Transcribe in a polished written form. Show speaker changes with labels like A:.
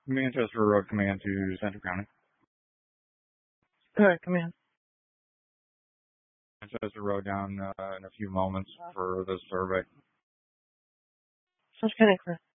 A: Manchester Road Command to Central County.
B: All right, come in.
A: Manchester Road down in a few moments for the survey.
B: Sounds kind of clear.